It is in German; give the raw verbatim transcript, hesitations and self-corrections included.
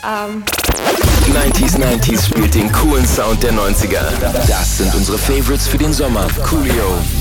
Ähm. neunziger neunzig spielt den coolen Sound der neunziger. Das sind unsere Favorites für den Sommer. Coolio,